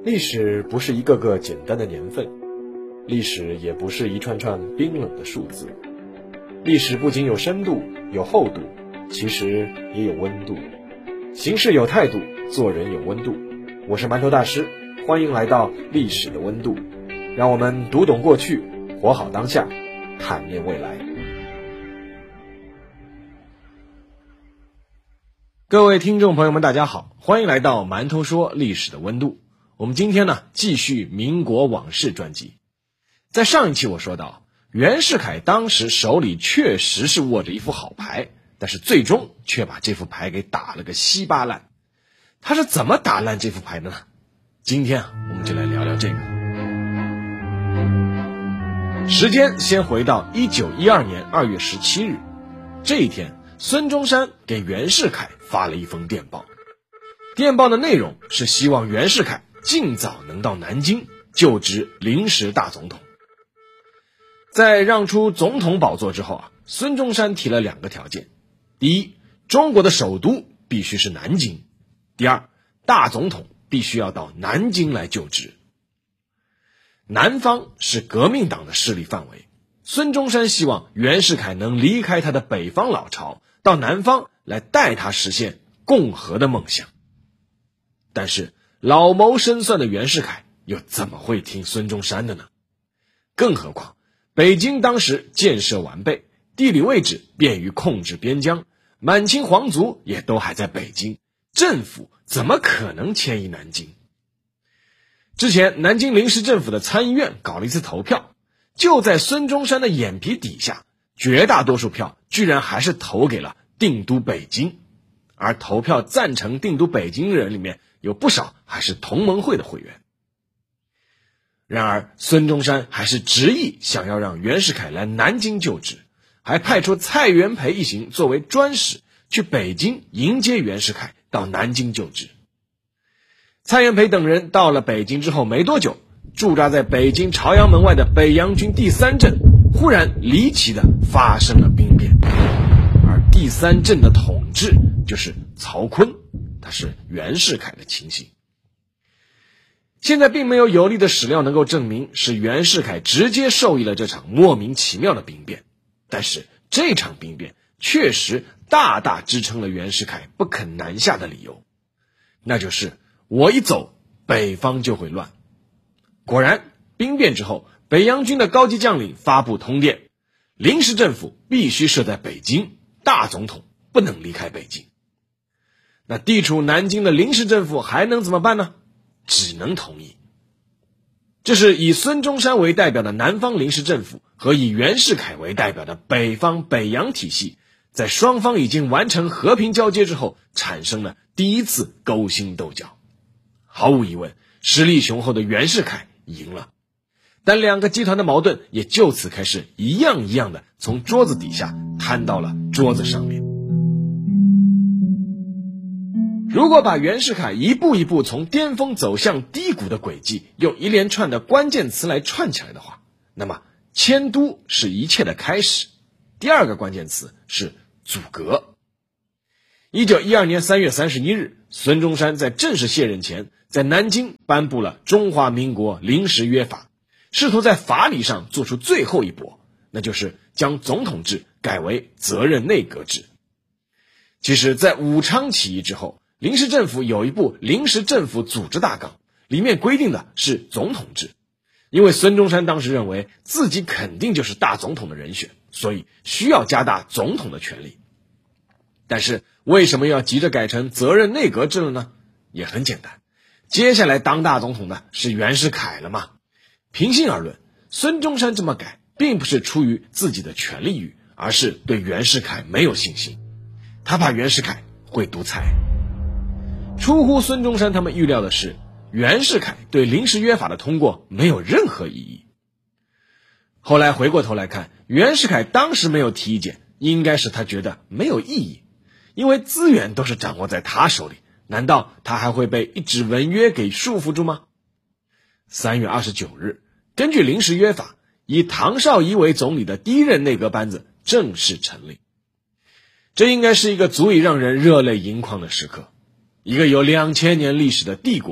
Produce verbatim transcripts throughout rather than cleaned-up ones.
历史不是一个个简单的年份，历史也不是一串串冰冷的数字。历史不仅有深度有厚度，其实也有温度。行事有态度，做人有温度。我是馒头大师，欢迎来到历史的温度，让我们读懂过去，活好当下，坦面未来。各位听众朋友们大家好，欢迎来到馒头说历史的温度。我们今天呢继续民国往事专辑。在上一期我说到，袁世凯当时手里确实是握着一副好牌，但是最终却把这副牌给打了个稀巴烂。他是怎么打烂这副牌的呢？今天啊我们就来聊聊这个。时间先回到一九一二年二月十七日，这一天孙中山给袁世凯发了一封电报。电报的内容是希望袁世凯尽早能到南京就职临时大总统。在让出总统宝座之后啊，孙中山提了两个条件：第一，中国的首都必须是南京；第二，大总统必须要到南京来就职。南方是革命党的势力范围，孙中山希望袁世凯能离开他的北方老巢，到南方来带他实现共和的梦想。但是老谋深算的袁世凯又怎么会听孙中山的呢？更何况北京当时建设完备，地理位置便于控制边疆，满清皇族也都还在北京，政府怎么可能迁移南京？之前南京临时政府的参议院搞了一次投票，就在孙中山的眼皮底下，绝大多数票居然还是投给了定都北京，而投票赞成定都北京的人里面有不少还是同盟会的会员。然而孙中山还是执意想要让袁世凯来南京就职，还派出蔡元培一行作为专使去北京迎接袁世凯到南京就职。蔡元培等人到了北京之后没多久，驻扎在北京朝阳门外的北洋军第三镇忽然离奇的发生了兵变，而第三镇的统治就是曹锟，他是袁世凯的亲信。现在并没有有力的史料能够证明是袁世凯直接受益了这场莫名其妙的兵变，但是这场兵变确实大大支撑了袁世凯不肯南下的理由，那就是我一走，北方就会乱。果然兵变之后，北洋军的高级将领发布通电，临时政府必须设在北京，大总统不能离开北京。那地处南京的临时政府还能怎么办呢？只能同意。这是以孙中山为代表的南方临时政府和以袁世凯为代表的北方北洋体系，在双方已经完成和平交接之后，产生了第一次勾心斗角。毫无疑问，实力雄厚的袁世凯赢了，但两个集团的矛盾也就此开始一样一样的从桌子底下摊到了桌子上面。如果把袁世凯一步一步从巅峰走向低谷的轨迹用一连串的关键词来串起来的话，那么迁都是一切的开始，第二个关键词是阻隔。一九一二年三月三十一日，孙中山在正式卸任前，在南京颁布了中华民国临时约法，试图在法理上做出最后一搏，那就是将总统制改为责任内阁制。其实在武昌起义之后，临时政府有一部临时政府组织大纲，里面规定的是总统制。因为孙中山当时认为自己肯定就是大总统的人选，所以需要加大总统的权力。但是为什么要急着改成责任内阁制了呢？也很简单，接下来当大总统的是袁世凯了嘛。平心而论，孙中山这么改并不是出于自己的权力欲，而是对袁世凯没有信心，他怕袁世凯会独裁。出乎孙中山他们预料的是，袁世凯对临时约法的通过没有任何异议。后来回过头来看，袁世凯当时没有提意见，应该是他觉得没有意义，因为资源都是掌握在他手里，难道他还会被一纸文约给束缚住吗？三月二十九日，根据临时约法，以唐绍仪为总理的第一任内阁班子正式成立。这应该是一个足以让人热泪盈眶的时刻。一个有两千年历史的帝国，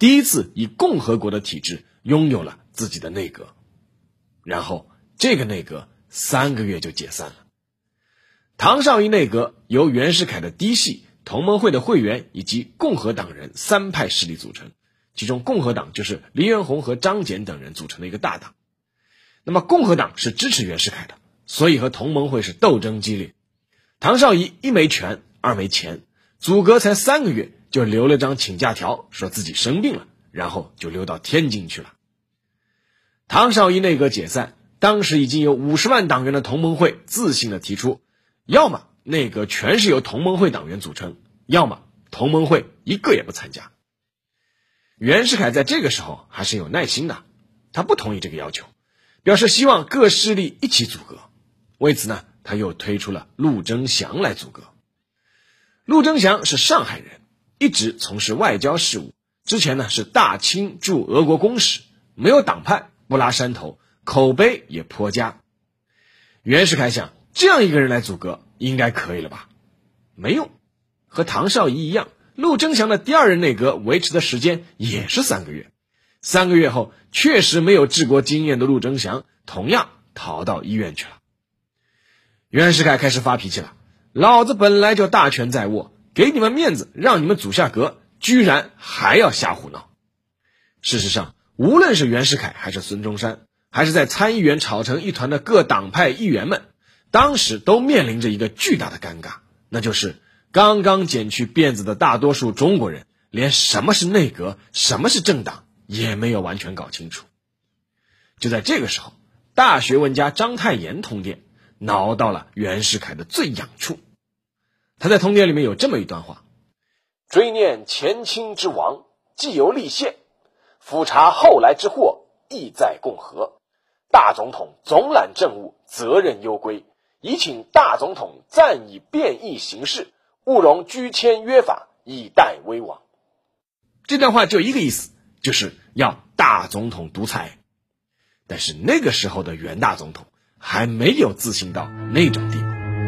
第一次以共和国的体制拥有了自己的内阁。然后这个内阁三个月就解散了。唐绍仪内阁由袁世凯的嫡系、同盟会的会员以及共和党人三派势力组成，其中共和党就是黎元洪和张謇等人组成的一个大党。那么共和党是支持袁世凯的，所以和同盟会是斗争激烈。唐绍仪一没权，二没钱，组阁才三个月就留了张请假条，说自己生病了，然后就溜到天津去了。唐绍仪内阁解散，当时已经有五十万党员的同盟会自信地提出，要么内阁全是由同盟会党员组成，要么同盟会一个也不参加。袁世凯在这个时候还是有耐心的，他不同意这个要求，表示希望各势力一起组阁。为此呢，他又推出了陆征祥来组阁。陆征祥是上海人，一直从事外交事务，之前呢是大清驻俄国公使，没有党派，不拉山头，口碑也颇佳。袁世凯想，这样一个人来组阁应该可以了吧？没用，和唐绍仪一样，陆征祥的第二任内阁维持的时间也是三个月。三个月后，确实没有治国经验的陆征祥同样逃到医院去了。袁世凯开始发脾气了，老子本来就大权在握，给你们面子让你们组下阁，居然还要瞎胡闹。事实上，无论是袁世凯还是孙中山，还是在参议院吵成一团的各党派议员们，当时都面临着一个巨大的尴尬，那就是刚刚剪去辫子的大多数中国人，连什么是内阁，什么是政党也没有完全搞清楚。就在这个时候，大学问家章太炎通电，挠到了袁世凯的最痒处。他在通电里面有这么一段话：追念前清之亡，既有立宪，俯察后来之祸，意在共和。大总统总揽政务，责任攸归，宜请大总统暂以变异行事，勿容居签约法，以待危亡。这段话就一个意思，就是要大总统独裁。但是那个时候的袁大总统还没有自信到那种地步。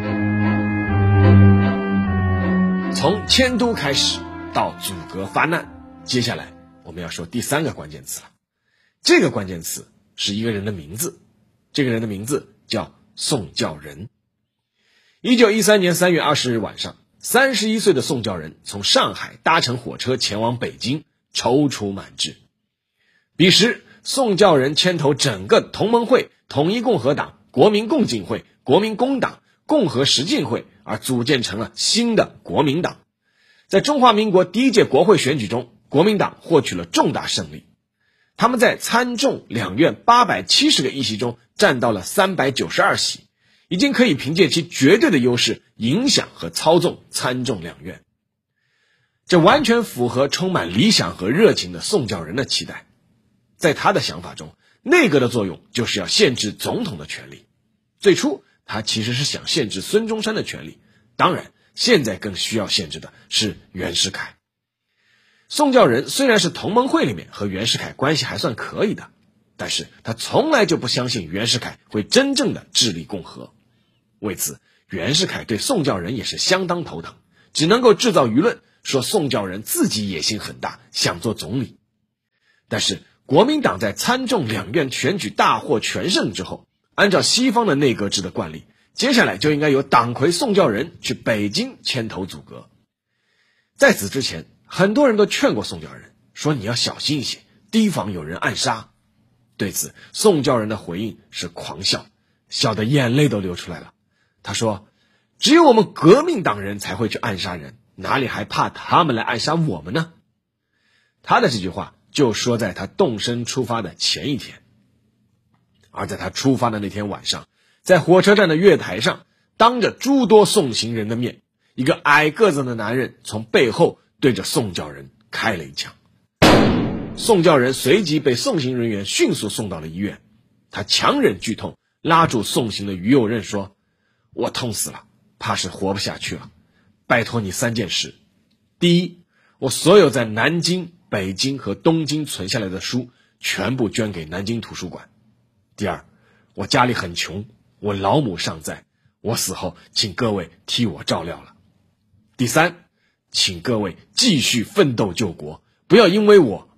从迁都开始到阻隔发难，接下来我们要说第三个关键词了。这个关键词是一个人的名字，这个人的名字叫宋教仁。一九一三年三月二十日晚上，三十一岁的宋教仁从上海搭乘火车前往北京，踌躇满志。彼时宋教仁牵头整个同盟会、统一共和党、国民共进会、国民工党、共和实进会而组建成了新的国民党。在中华民国第一届国会选举中，国民党获取了重大胜利。他们在参众两院八百七十个议席中占到了三百九十二席，已经可以凭借其绝对的优势影响和操纵参众两院。这完全符合充满理想和热情的宋教仁的期待。在他的想法中，内阁的作用就是要限制总统的权力。最初他其实是想限制孙中山的权力，当然现在更需要限制的是袁世凯。宋教仁虽然是同盟会里面和袁世凯关系还算可以的，但是他从来就不相信袁世凯会真正的治理共和。为此，袁世凯对宋教仁也是相当头疼，只能够制造舆论说宋教仁自己野心很大，想做总理。但是国民党在参众两院选举大获全胜之后，按照西方的内阁制的惯例，接下来就应该由党魁宋教仁去北京牵头组阁。在此之前，很多人都劝过宋教仁，说你要小心一些，提防有人暗杀。对此，宋教仁的回应是狂笑，笑得眼泪都流出来了。他说，只有我们革命党人才会去暗杀人，哪里还怕他们来暗杀我们呢？他的这句话就说在他动身出发的前一天。而在他出发的那天晚上，在火车站的月台上，当着诸多送行人的面，一个矮个子的男人从背后对着宋教仁开了一枪。宋教仁随即被送行人员迅速送到了医院。他强忍剧痛，拉住送行的于右任说，我痛死了，怕是活不下去了，拜托你三件事。第一，我所有在南京、北京和东京存下来的书全部捐给南京图书馆。第二，我家里很穷，我老母尚在，我死后请各位替我照料了。第三，请各位继续奋斗救国，不要因为我而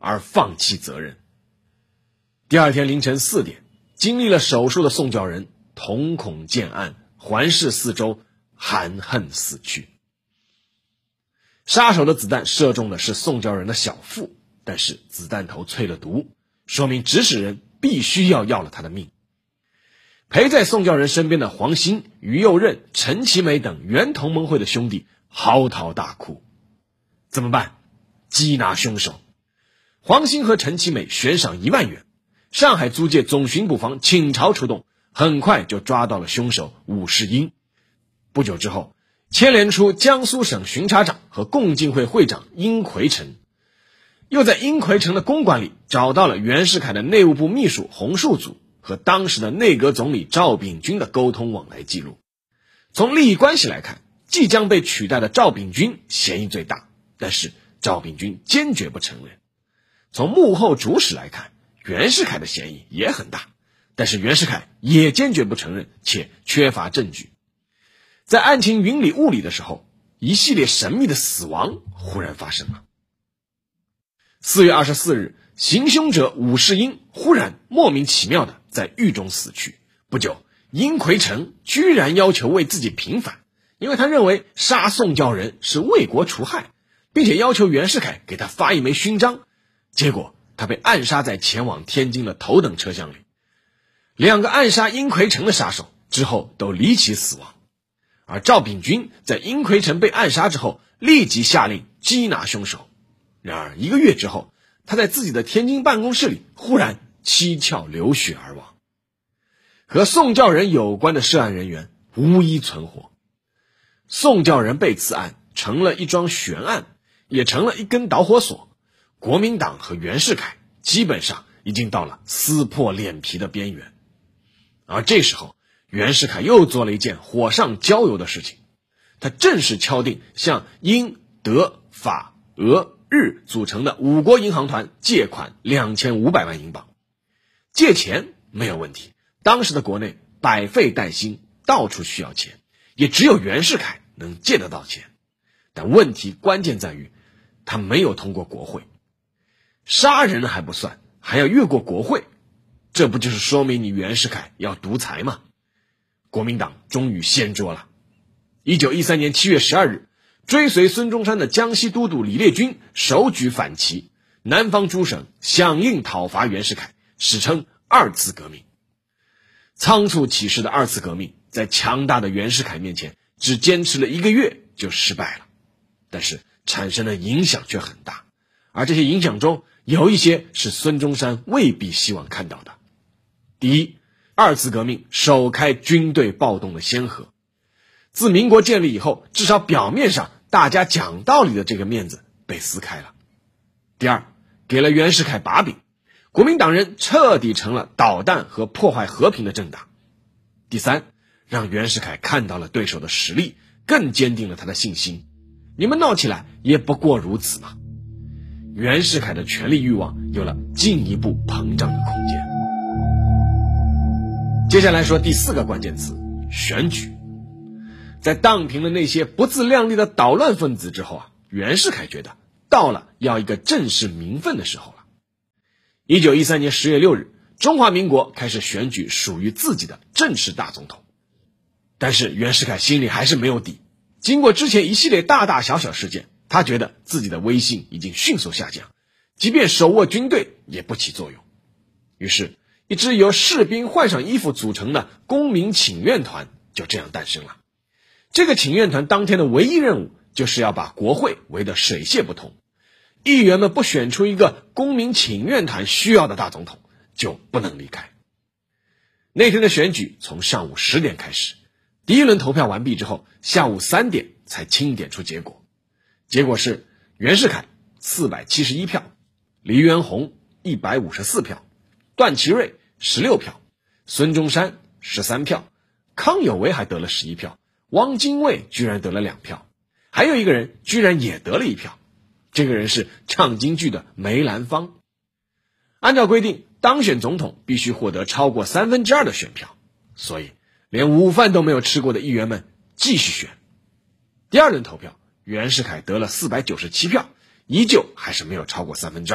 而放弃责任。第二天凌晨四点，经历了手术的宋教仁瞳孔渐暗，环视四周，含恨死去。杀手的子弹射中的是宋教仁的小腹，但是子弹头淬了毒，说明指使人必须要要了他的命。陪在宋教仁身边的黄兴、于右任、陈其美等原同盟会的兄弟嚎啕大哭。怎么办？缉拿凶手。黄兴和陈其美悬赏一万元，上海租界总巡捕房倾巢出动，很快就抓到了凶手武世英。不久之后，牵连出江苏省巡察长和共进会会长殷奎成，又在殷奎成的公馆里找到了袁世凯的内务部秘书洪树祖和当时的内阁总理赵秉钧的沟通往来记录。从利益关系来看，即将被取代的赵秉钧嫌疑最大，但是赵秉钧坚决不承认。从幕后主使来看，袁世凯的嫌疑也很大，但是袁世凯也坚决不承认，且缺乏证据。在案情云里雾里的时候，一系列神秘的死亡忽然发生了。四月二十四日，行凶者武世英忽然莫名其妙的在狱中死去。不久，殷奎成居然要求为自己平反，因为他认为杀宋教仁是为国除害，并且要求袁世凯给他发一枚勋章。结果他被暗杀在前往天津的头等车厢里。两个暗杀殷奎成的杀手之后都离奇死亡，而赵秉钧在殷奎成被暗杀之后立即下令缉拿凶手。然而一个月之后，他在自己的天津办公室里忽然七窍流血而亡。和宋教仁有关的涉案人员无一存活。宋教仁被刺案成了一桩悬案，也成了一根导火索。国民党和袁世凯基本上已经到了撕破脸皮的边缘。而这时候，袁世凯又做了一件火上浇油的事情，他正式敲定向英、德、法、俄、日组成的五国银行团借款两千五百万英镑。借钱没有问题，当时的国内百废待兴，到处需要钱，也只有袁世凯能借得到钱。但问题关键在于，他没有通过国会。杀人还不算，还要越过国会，这不就是说明你袁世凯要独裁吗？国民党终于掀桌了。一九一三年七月十二日，追随孙中山的江西都督李烈钧手举反旗，南方诸省响应讨伐袁世凯，史称二次革命。仓促起事的二次革命在强大的袁世凯面前只坚持了一个月就失败了，但是产生的影响却很大，而这些影响中有一些是孙中山未必希望看到的。第一，二次革命首开军队暴动的先河。自民国建立以后，至少表面上大家讲道理的这个面子被撕开了。第二，给了袁世凯把柄，国民党人彻底成了捣蛋和破坏和平的政党。第三，让袁世凯看到了对手的实力，更坚定了他的信心。你们闹起来也不过如此嘛。袁世凯的权力欲望有了进一步膨胀的空间。接下来说第四个关键词，选举。在荡平了那些不自量力的捣乱分子之后啊，袁世凯觉得到了要一个正视民愤的时候了。一九一三年十月六日，中华民国开始选举属于自己的正式大总统。但是袁世凯心里还是没有底，经过之前一系列大大小小事件，他觉得自己的威信已经迅速下降，即便手握军队也不起作用。于是一支由士兵换上衣服组成的公民请愿团就这样诞生了。这个请愿团当天的唯一任务就是要把国会围得水泄不通，议员们不选出一个公民请愿团需要的大总统就不能离开。那天的选举从上午十点开始，第一轮投票完毕之后，下午三点才清点出结果。结果是袁世凯四百七十一票，黎元洪一百五十四票，段祺瑞十六票，孙中山十三票，康有为还得了十一票，汪精卫居然得了两票，还有一个人居然也得了一票，这个人是唱京剧的梅兰芳。按照规定，当选总统必须获得超过三分之二的选票，所以连午饭都没有吃过的议员们继续选。第二轮投票，袁世凯得了四百九十七票，依旧还是没有超过三分之二，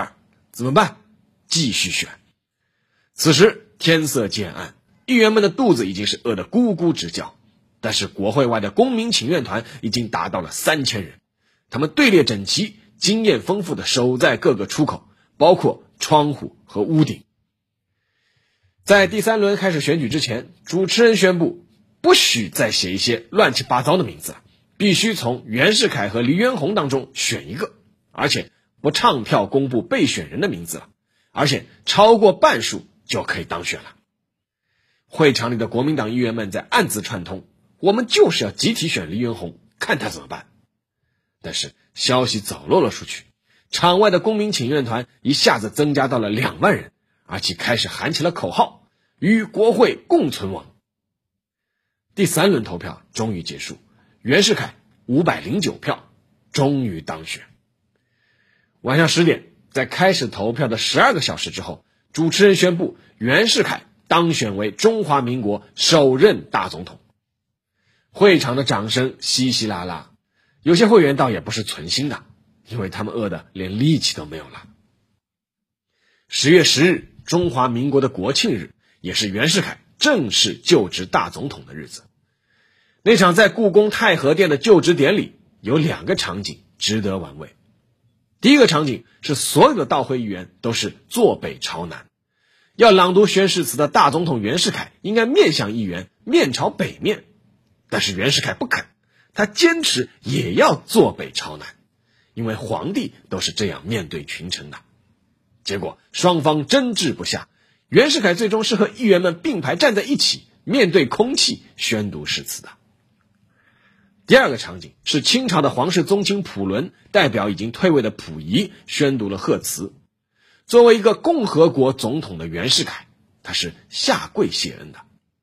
怎么办？继续选。此时天色渐暗，议员们的肚子已经是饿得咕咕直叫，但是国会外的公民请愿团已经达到了三千人，他们队列整齐，经验丰富地守在各个出口，包括窗户和屋顶。在第三轮开始选举之前，主持人宣布不许再写一些乱七八糟的名字了，必须从袁世凯和黎元洪当中选一个，而且不唱票公布备选人的名字了，而且超过半数就可以当选了。会场里的国民党议员们在暗自串通，我们就是要集体选黎元洪，看他怎么办。但是消息早漏了出去，场外的公民请愿团一下子增加到了两万人，而且开始喊起了口号，与国会共存亡。第三轮投票终于结束，袁世凯五百零九票，终于当选。晚上十点，在开始投票的十二个小时之后，主持人宣布袁世凯当选为中华民国首任大总统。会场的掌声稀稀拉拉，有些会员倒也不是存心的，因为他们饿得连力气都没有了。十月十日，中华民国的国庆日，也是袁世凯正式就职大总统的日子。那场在故宫太和殿的就职典礼有两个场景值得玩味。第一个场景是所有的到会议员都是坐北朝南，要朗读宣誓词的大总统袁世凯应该面向议员，面朝北面，但是袁世凯不肯，他坚持也要坐北朝南，因为皇帝都是这样面对群臣的。结果双方争执不下，袁世凯最终是和议员们并排站在一起，面对空气宣读誓词的。第二个场景是清朝的皇室宗亲溥伦代表已经退位的溥仪宣读了贺词。作为一个共和国总统的袁世凯，他是下跪谢恩的。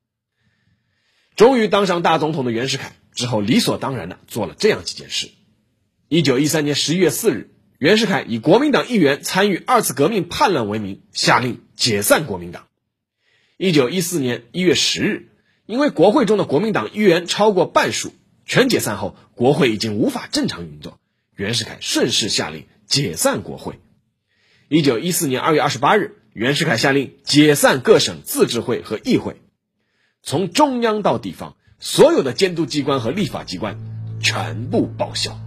终于当上大总统的袁世凯之后，理所当然的做了这样几件事。一九一三年十一月四日，袁世凯以国民党议员参与二次革命叛乱为名，下令解散国民党。一九一四年一月十日，因为国会中的国民党议员超过半数，全解散后，国会已经无法正常运作，袁世凯顺势下令解散国会。一九一四年二月二十八日，袁世凯下令解散各省自治会和议会，从中央到地方，所有的监督机关和立法机关全部报销。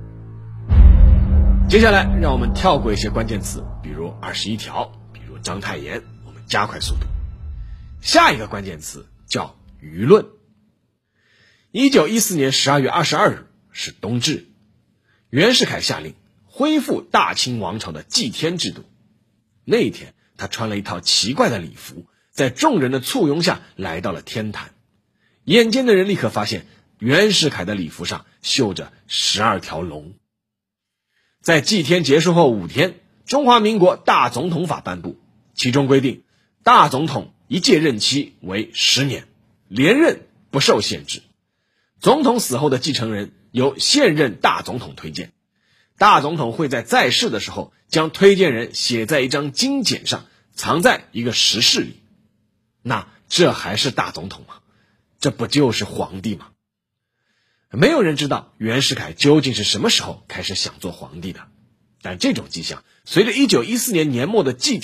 接下来让我们跳过一些关键词，比如二十一条，比如章太炎，我们加快速度。下一个关键词叫舆论。一九一四年十二月二十二日是冬至，袁世凯下令恢复大清王朝的祭天制度。那一天，他穿了一套奇怪的礼服，在众人的簇拥下来到了天坛。眼尖的人立刻发现，袁世凯的礼服上绣着十二条龙。在祭天结束后五天，中华民国大总统法颁布，其中规定，大总统一届任期为十年，连任不受限制。总统死后的继承人由现任大总统推荐，大总统会在在世的时候将推荐人写在一张金简上，藏在一个石室里。那这还是大总统吗？这不就是皇帝吗？没有人知道袁世凯究竟是什么时候开始想做皇帝的，但这种迹象随着一九一四年年末的祭